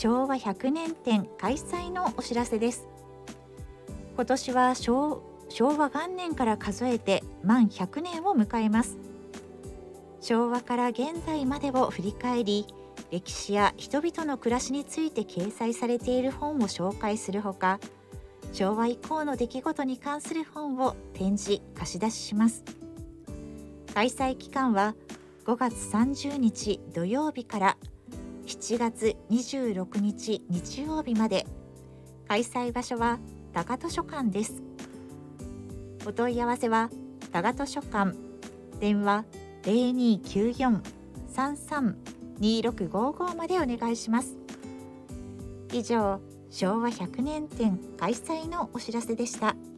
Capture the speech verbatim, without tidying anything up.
昭和ひゃくねん展開催のお知らせです。今年は 昭, 昭和元年から数えて満ひゃくねんを迎えます。昭和から現在までを振り返り、歴史や人々の暮らしについて掲載されている本を紹介するほか、昭和以降の出来事に関する本を展示・貸し出しします。開催期間はごがつさんじゅうにち土曜日からしちがつにじゅうろくにち日曜日まで。開催場所は多賀図書館です。お問い合わせは多賀図書館、電話 ゼロにーきゅうよん さんさん にーろくごーごー までお願いします。以上、昭和ひゃくねん展開催のお知らせでした。